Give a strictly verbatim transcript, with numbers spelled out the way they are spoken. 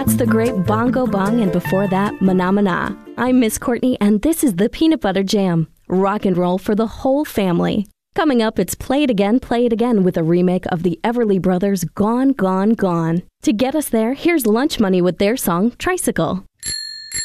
That's the great Bongo Bong, and before that, Mana Mana. I'm Miss Courtney, and this is the Peanut Butter Jam. Rock and roll for the whole family. Coming up, it's Play It Again, Play It Again with a remake of the Everly Brothers' Gone, Gone, Gone. To get us there, here's Lunch Money with their song, Tricycle.